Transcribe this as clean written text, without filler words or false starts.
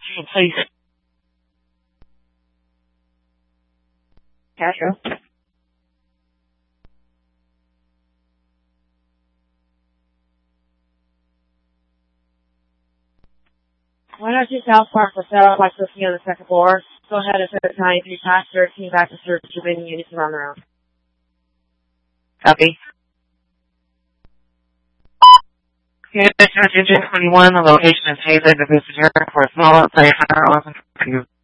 scene, please. Castro. Why not you South Park was set up by Sophie on the second floor? Go ahead and set a time 3 past 13 back to search remaining units around the room. Copy. Unit 21, the location is Hazen, the visitor for a small outside firearms and